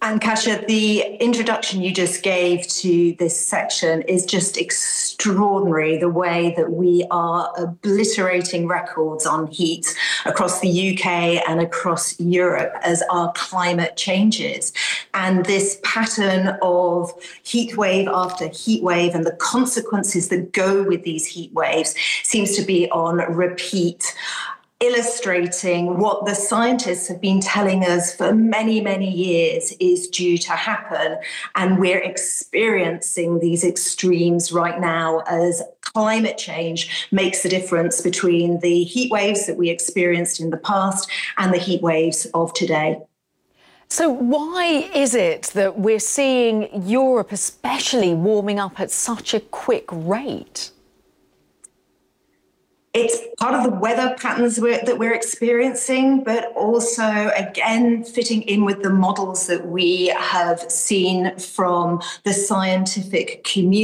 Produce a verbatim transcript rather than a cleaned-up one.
And Kasia, the introduction you just gave to this section is just extraordinary, the way that we are obliterating records on heat across the U K and across Europe as our climate changes. And this pattern of heat wave after heat wave and the consequences that go with these heat waves seems to be on repeat, illustrating what the scientists have been telling us for many, many years is due to happen. And we're experiencing these extremes right now as climate change makes the difference between the heat waves that we experienced in the past and the heat waves of today. So why is it that we're seeing Europe especially warming up at such a quick rate? It's part of the weather patterns we're, that we're experiencing, but also, again, fitting in with the models that we have seen from the scientific community.